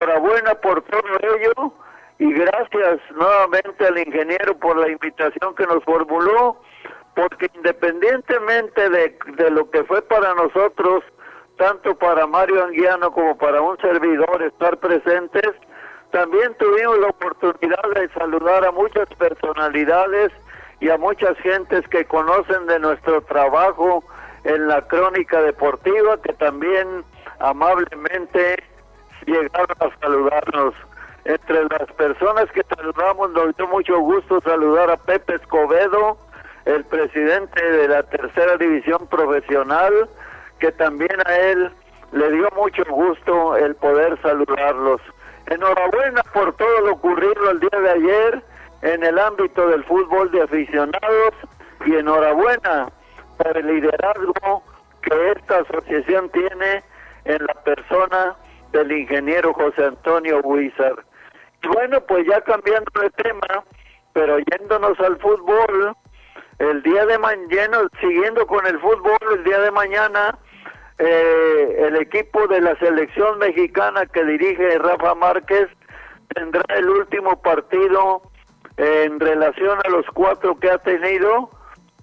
enhorabuena por todo ello y gracias nuevamente al ingeniero por la invitación que nos formuló, porque independientemente de lo que fue para nosotros, tanto para Mario Anguiano como para un servidor estar presentes, también tuvimos la oportunidad de saludar a muchas personalidades y a muchas gentes que conocen de nuestro trabajo en la crónica deportiva, que también amablemente llegaron a saludarnos. Entre las personas que saludamos nos dio mucho gusto saludar a Pepe Escobedo, el presidente de la tercera división profesional, que también a él le dio mucho gusto el poder saludarlos. Enhorabuena por todo lo ocurrido el día de ayer en el ámbito del fútbol de aficionados y enhorabuena por el liderazgo que esta asociación tiene en la persona del ingeniero José Antonio Huizar. Y bueno, pues ya cambiando de tema, pero yéndonos al fútbol, el día de mañana, siguiendo con el fútbol, el día de mañana, el equipo de la selección mexicana que dirige Rafa Márquez tendrá el último partido en relación a los 4 que ha tenido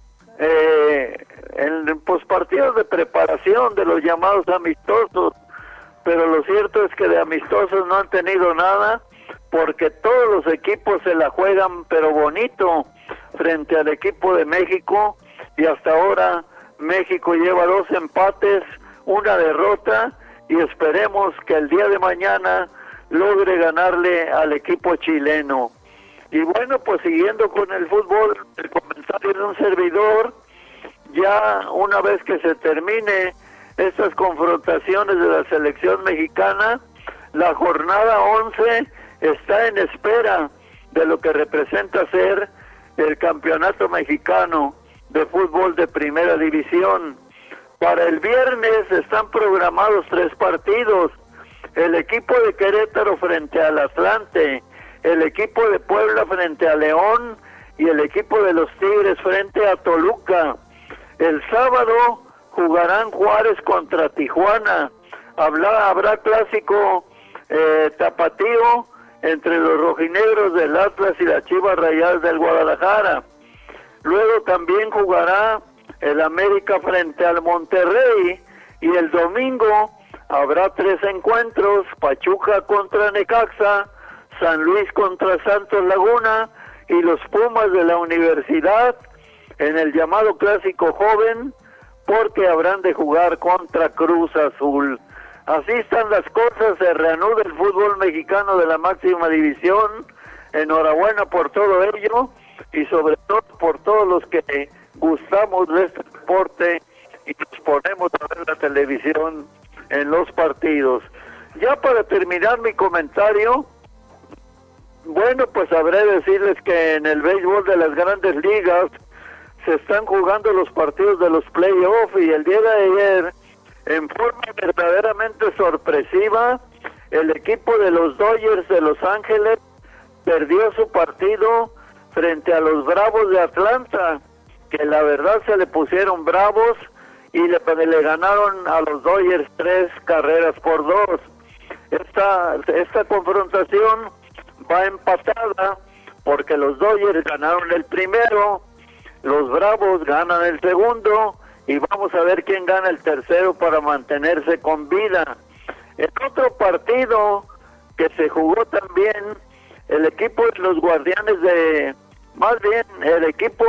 en partidos de preparación de los llamados amistosos, pero lo cierto es que de amistosos no han tenido nada, porque todos los equipos se la juegan pero bonito frente al equipo de México, y hasta ahora México lleva 2 empates, 1 derrota, y esperemos que el día de mañana logre ganarle al equipo chileno. Y bueno, pues siguiendo con el fútbol, el comentario de un servidor, ya una vez que se termine estas confrontaciones de la selección mexicana, la jornada 11 está en espera de lo que representa ser el campeonato mexicano de fútbol de primera división. Para el viernes están programados 3 partidos: el equipo de Querétaro frente al Atlante, el equipo de Puebla frente a León y el equipo de los Tigres frente a Toluca. El sábado jugarán Juárez contra Tijuana. Habrá clásico tapatío entre los rojinegros del Atlas y las Chivas Rayadas del Guadalajara. Luego también jugará el América frente al Monterrey, y el domingo habrá 3 encuentros: Pachuca contra Necaxa, San Luis contra Santos Laguna y los Pumas de la Universidad en el llamado Clásico Joven, porque habrán de jugar contra Cruz Azul. Así están las cosas, se reanuda el fútbol mexicano de la máxima división. Enhorabuena por todo ello y sobre todo por todos los que gustamos de este deporte y nos ponemos a ver la televisión en los partidos. Ya para terminar mi comentario, bueno, pues habré de decirles que en el béisbol de las grandes ligas se están jugando los partidos de los playoffs, y el día de ayer, en forma verdaderamente sorpresiva, el equipo de los Dodgers de Los Ángeles perdió su partido frente a los Bravos de Atlanta, que la verdad se le pusieron bravos y le ganaron a los Dodgers 3-2. Esta confrontación va empatada porque los Dodgers ganaron el primero, los Bravos ganan el segundo, y vamos a ver quién gana el tercero para mantenerse con vida. En otro partido que se jugó también, el equipo de los Guardianes el equipo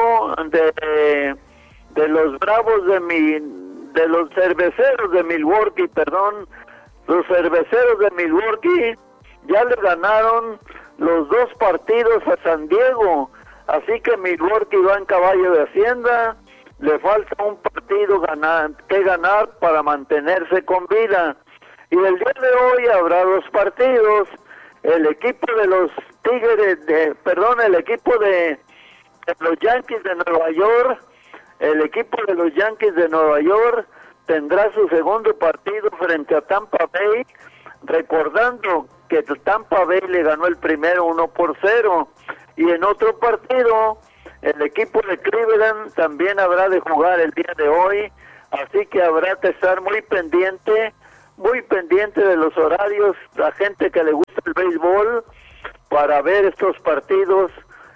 de los Bravos de los Cerveceros de Milwaukee, los Cerveceros de Milwaukee ya le ganaron los 2 partidos a San Diego, así que Milwaukee va en caballo de Hacienda. Le falta un partido que ganar para mantenerse con vida. Y el día de hoy habrá 2 partidos. El equipo de los el equipo de los Yankees de Nueva York, el equipo de los Yankees de Nueva York tendrá su segundo partido frente a Tampa Bay, recordando que Tampa Bay le ganó el primero 1-0. Y en otro partido, el equipo de Cleveland también habrá de jugar el día de hoy, así que habrá que estar muy pendiente de los horarios, la gente que le gusta el béisbol para ver estos partidos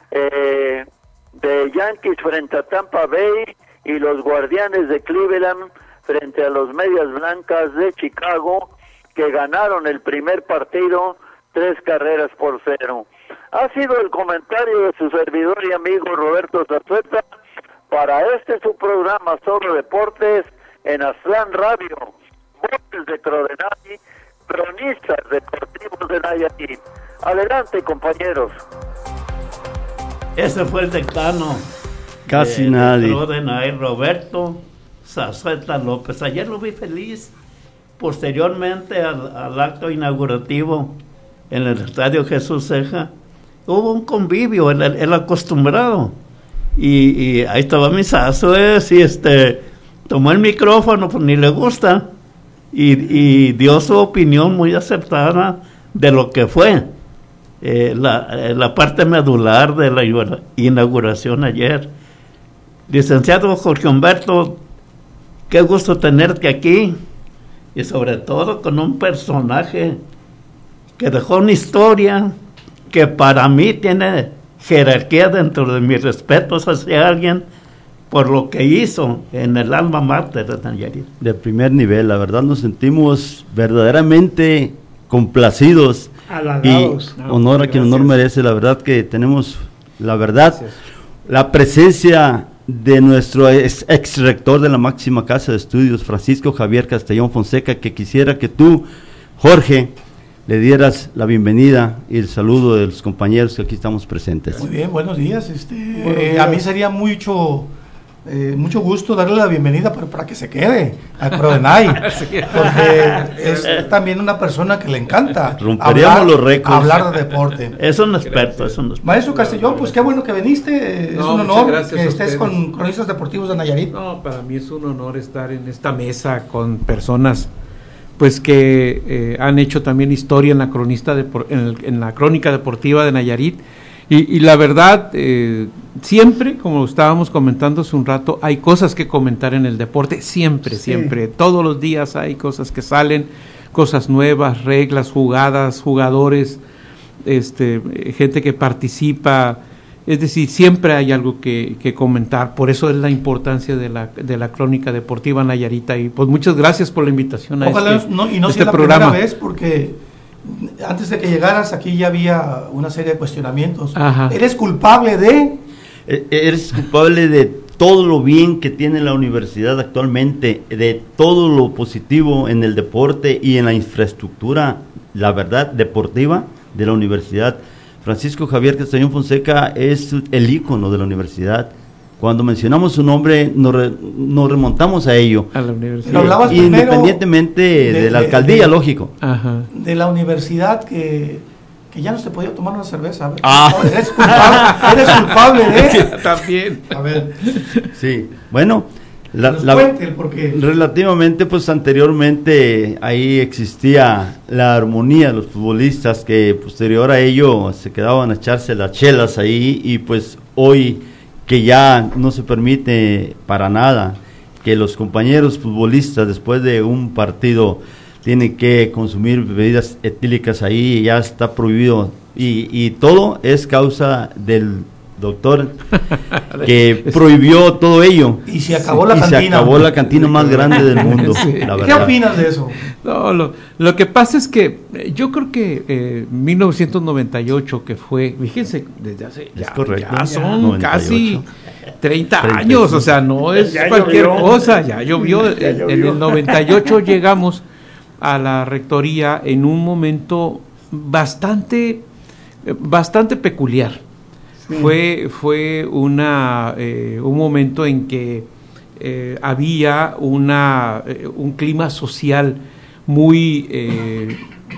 de Yankees frente a Tampa Bay y los Guardianes de Cleveland frente a los Medias Blancas de Chicago, que ganaron el primer partido 3-0. Ha sido el comentario de su servidor y amigo Roberto Zazueta para su programa sobre deportes en Aztlán Radio, Voces de Crodenay, cronistas deportivos de Nayarit. Adelante, compañeros. Ese fue el decano. Casi nadie. De Crodenay, Roberto Zazueta López. Ayer lo vi feliz. Posteriormente al acto inaugurativo en el Estadio Jesús Ceja, hubo un convivio, el acostumbrado. Y ahí estaba mi Zazo, tomó el micrófono, pues ni le gusta, y dio su opinión muy acertada de lo que fue la parte medular de la inauguración ayer. Licenciado Jorge Humberto, qué gusto tenerte aquí, y sobre todo con un personaje que dejó una historia que para mí tiene jerarquía dentro de mis respetos hacia alguien por lo que hizo en el alma mater de Nayarit. De primer nivel, la verdad nos sentimos verdaderamente complacidos, halagados. Y honor a quien honor merece. La verdad que tenemos, la verdad, gracias. La presencia de nuestro ex rector de la máxima casa de estudios, Francisco Javier Castellón Fonseca, que quisiera que tú, Jorge, le dieras la bienvenida y el saludo de los compañeros que aquí estamos presentes. Muy bien, buenos días. A mí sería mucho gusto darle la bienvenida para que se quede a Crodenay, porque es también una persona que le encanta los récords, hablar de deporte. Es un experto. Maestro Castellón, pues qué bueno que viniste. Es un honor que estés con cronistas deportivos de Nayarit. No, para mí es un honor estar en esta mesa con personas pues que han hecho también historia en la en la crónica deportiva de Nayarit, y la verdad, siempre, como estábamos comentando hace un rato, hay cosas que comentar en el deporte, siempre, todos los días hay cosas que salen, cosas nuevas, reglas, jugadas, jugadores, gente que participa. Es decir, siempre hay algo que comentar, por eso es la importancia de la crónica deportiva nayarita, y pues muchas gracias por la invitación a este programa. Primera vez, porque antes de que llegaras aquí ya había una serie de cuestionamientos. Ajá. ¿Eres culpable de...? Eres culpable de todo lo bien que tiene la universidad actualmente, de todo lo positivo en el deporte y en la infraestructura, la verdad, deportiva de la universidad. Francisco Javier Castellón Fonseca es el ícono de la universidad. Cuando mencionamos su nombre, nos remontamos a ello. A la universidad. Independientemente de la alcaldía, lógico. Ajá. De la universidad que ya no se podía tomar una cerveza. Eres culpable de... También. A ver. Sí, bueno... relativamente, pues anteriormente ahí existía la armonía de los futbolistas, que posterior a ello se quedaban a echarse las chelas ahí, y pues hoy que ya no se permite para nada que los compañeros futbolistas después de un partido tienen que consumir bebidas etílicas ahí, ya está prohibido, y todo es causa del doctor que prohibió todo ello, y se acabó la cantina más grande del mundo. Sí. La verdad. ¿Qué opinas de eso? No, lo que pasa es que yo creo que 1998, que fue, fíjense, desde hace ya son 98. Casi 30 años, o sea, no es cualquier cosa, ya llovió. En el 98 llegamos a la rectoría en un momento bastante peculiar. Fue un momento en que había un clima social muy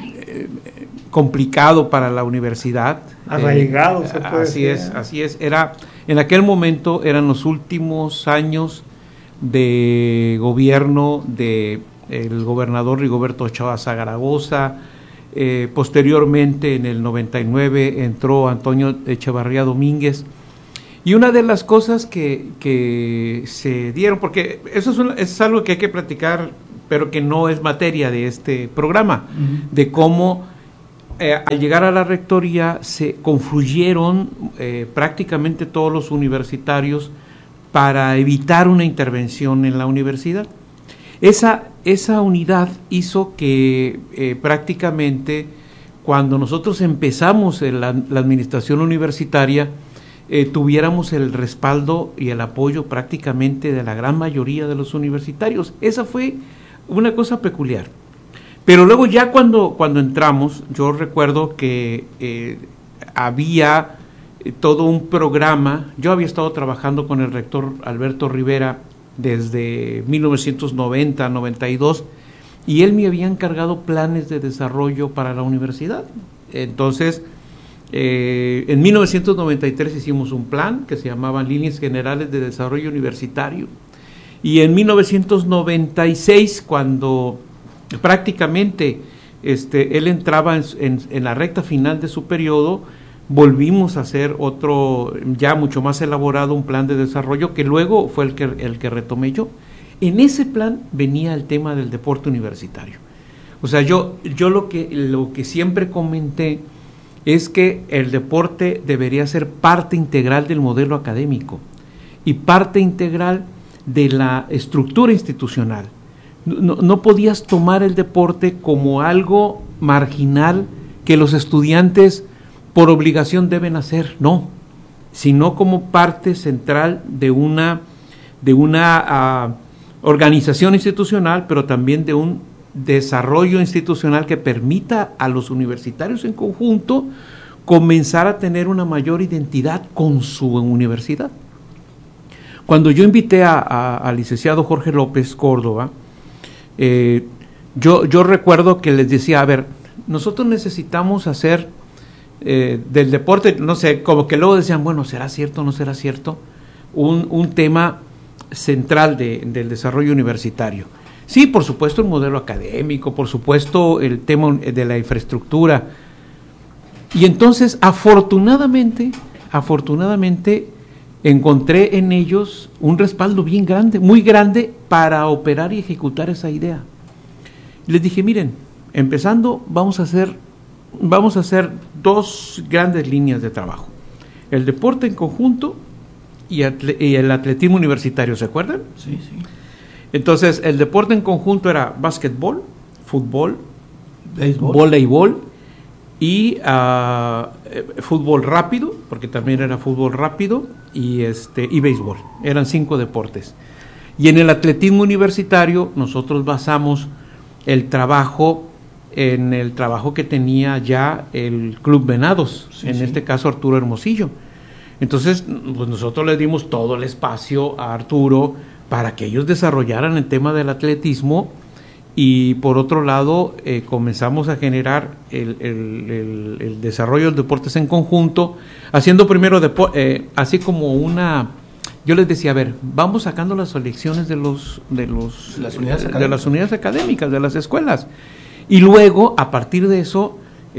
complicado para la universidad. Arraigado, se puede decir. Así es. En aquel momento eran los últimos años de gobierno de el gobernador Rigoberto Ochoa Zaragoza. Posteriormente, en el 99, entró Antonio Echevarría Domínguez, y una de las cosas que se dieron, porque eso es algo que hay que platicar, pero que no es materia de este programa, de cómo al llegar a la rectoría se confluyeron prácticamente todos los universitarios para evitar una intervención en la universidad. Esa unidad hizo que prácticamente cuando nosotros empezamos la administración universitaria tuviéramos el respaldo y el apoyo prácticamente de la gran mayoría de los universitarios. Esa fue una cosa peculiar. Pero luego ya cuando entramos, yo recuerdo que había todo un programa. Yo había estado trabajando con el rector Alberto Rivera desde 1990-92 y él me había encargado planes de desarrollo para la universidad. Entonces, en 1993 hicimos un plan que se llamaba Líneas Generales de Desarrollo Universitario, y en 1996, cuando prácticamente él entraba en la recta final de su periodo, volvimos a hacer otro, ya mucho más elaborado, un plan de desarrollo que luego fue el que retomé yo. En ese plan venía el tema del deporte universitario. O sea, yo lo que siempre comenté es que el deporte debería ser parte integral del modelo académico y parte integral de la estructura institucional. No podías tomar el deporte como algo marginal que los estudiantes por obligación deben hacer, no, sino como parte central de una organización institucional, pero también de un desarrollo institucional que permita a los universitarios en conjunto comenzar a tener una mayor identidad con su universidad. Cuando yo invité al licenciado Jorge López Córdoba, yo recuerdo que les decía, a ver, nosotros necesitamos hacer del deporte, no sé, como que luego decían, bueno, ¿será cierto o no será cierto? Un tema central del desarrollo universitario. Sí, por supuesto el modelo académico, por supuesto el tema de la infraestructura. Y entonces, afortunadamente, encontré en ellos un respaldo bien grande, muy grande, para operar y ejecutar esa idea. Les dije, miren, empezando, vamos a hacer dos grandes líneas de trabajo: el deporte en conjunto y el atletismo universitario, ¿se acuerdan? Sí, sí. Entonces, el deporte en conjunto era básquetbol, fútbol, béisbol, voleibol y fútbol rápido, porque también era fútbol rápido, y béisbol. Eran 5 deportes. Y en el atletismo universitario nosotros basamos el trabajo en el trabajo que tenía ya el Club Venados, sí, en este caso Arturo Hermosillo. Entonces, pues nosotros le dimos todo el espacio a Arturo para que ellos desarrollaran el tema del atletismo, y por otro lado comenzamos a generar el desarrollo de deportes en conjunto, haciendo primero así como yo les decía, a ver, vamos sacando las selecciones de las unidades académicas, de las escuelas, y luego a partir de eso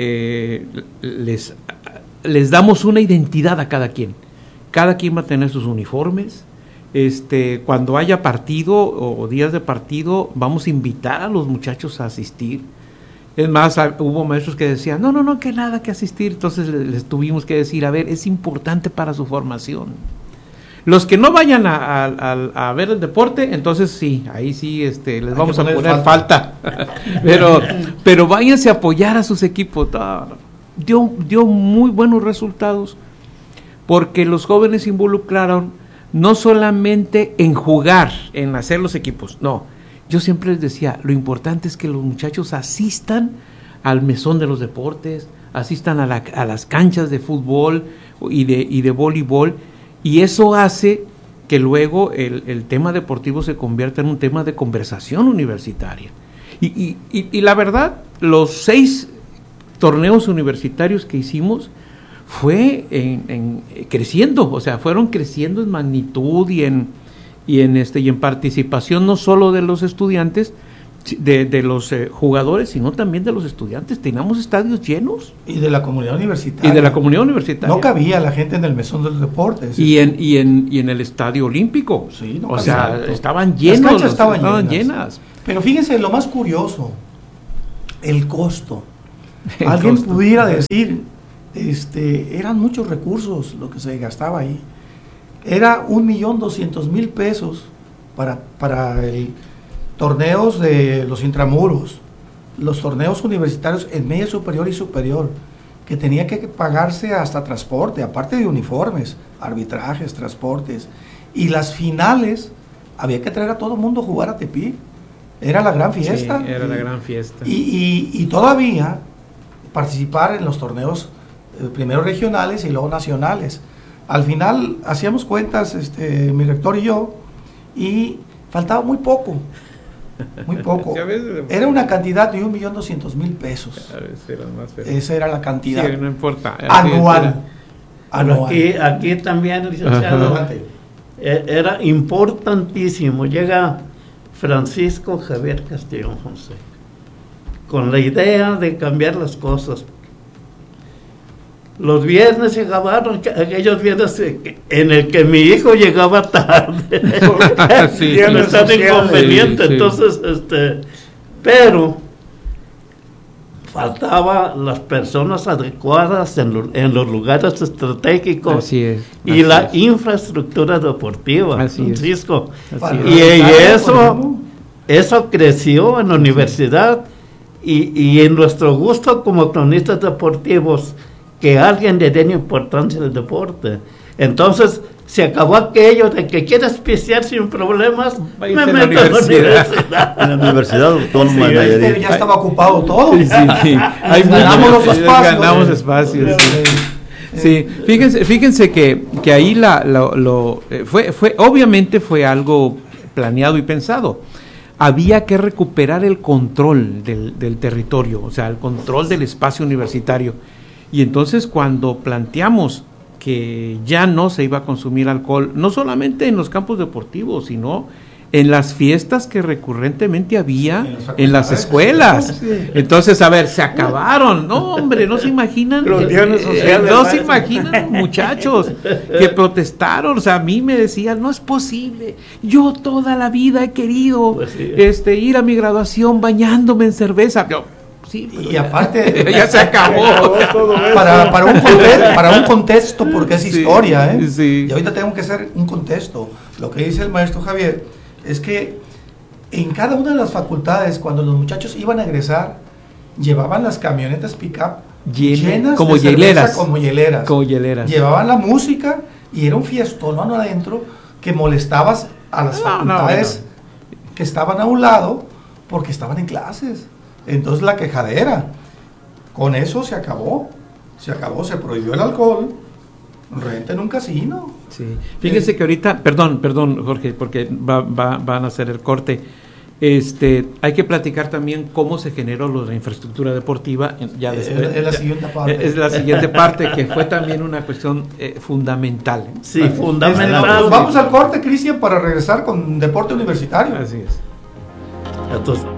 les damos una identidad a cada quien va a tener sus uniformes. Cuando haya partido o días de partido, vamos a invitar a los muchachos a asistir. Es más, hubo maestros que decían, no, que nada que asistir. Entonces les tuvimos que decir, a ver, es importante para su formación. Los que no vayan a ver el deporte, entonces sí, ahí sí les vamos a poner falta. pero váyanse a apoyar a sus equipos. Dio muy buenos resultados, porque los jóvenes se involucraron no solamente en jugar, en hacer los equipos, no. Yo siempre les decía, lo importante es que los muchachos asistan al mesón de los deportes, asistan a las canchas de fútbol y de voleibol, y eso hace que luego el tema deportivo se convierta en un tema de conversación universitaria. Y la verdad, los 6 torneos universitarios que hicimos fue creciendo, o sea, fueron creciendo en magnitud y en participación, no solo de los estudiantes, de los jugadores, sino también de los estudiantes. Teníamos estadios llenos. Y de la comunidad universitaria. No cabía la gente en el mesón de los deportes. Y en el estadio olímpico. Sí, o sea, estaban llenos. Las canchas estaban llenas. Pero fíjense, lo más curioso, el costo. alguien pudiera decir, eran muchos recursos lo que se gastaba ahí. Era 1.200.000 pesos para torneos de los intramuros, los torneos universitarios en media superior y superior, que tenía que pagarse hasta transporte, aparte de uniformes, arbitrajes, transportes, y las finales había que traer a todo el mundo a jugar a Tepic. Era la gran fiesta. Sí, era la gran fiesta. Y todavía participar en los torneos primero regionales y luego nacionales. Al final hacíamos cuentas, mi rector y yo, y faltaba muy poco. Muy poco. Era una cantidad de 1.200.000 pesos. Esa era la cantidad. Sí, no importa. Anual. Aquí también, licenciado, era importantísimo. Llega Francisco Javier Castellón Fonseca con la idea de cambiar las cosas. Los viernes se acabaron, aquellos viernes en el que mi hijo llegaba tarde. Sí, no es tan inconveniente. Sí. Entonces, pero faltaban las personas adecuadas en los lugares estratégicos. Así es. Y la infraestructura deportiva, así Francisco. Es. Y eso creció en la universidad y en nuestro gusto como cronistas deportivos, que alguien le dé importancia al deporte. Entonces se acabó aquello de que quieres pistear sin problemas, me meto en la universidad. En la Universidad Autónoma de Nayarit. Ya estaba ocupado todo. Sí. Ganamos los espacios. Ganamos espacios. Sí. Fíjense que ahí obviamente fue algo planeado y pensado. Había que recuperar el control del territorio, o sea, el control del espacio universitario. Y entonces cuando planteamos que ya no se iba a consumir alcohol, no solamente en los campos deportivos, sino en las fiestas que recurrentemente había en las escuelas. Entonces, a ver, se acabaron. No, hombre, no se imaginan. Los viernes sociales. No se imaginan, muchachos, que protestaron. O sea, a mí me decían, no es posible. Yo toda la vida he querido ir a mi graduación bañándome en cerveza. Yo, sí, y aparte ya se acabó. para un contexto, porque es historia, Sí. Y ahorita tengo que hacer un contexto. Lo que dice el maestro Javier es que en cada una de las facultades, cuando los muchachos iban a egresar, llevaban las camionetas pick-up llenas como de cerveza, hieleras. como hieleras. Llevaban la música y era un fiestón adentro que molestabas a las facultades que estaban a un lado porque estaban en clases. Entonces la quejadera, con eso se acabó, se prohibió el alcohol, renta en un casino. Sí. Fíjense que ahorita, perdón Jorge, porque van a hacer el corte, hay que platicar también cómo se generó la infraestructura deportiva, ya después, es la siguiente parte. Es la siguiente parte, que fue también una cuestión fundamental. Sí, fundamental. Vamos al corte, Cristian, para regresar con deporte universitario. Así es. Entonces,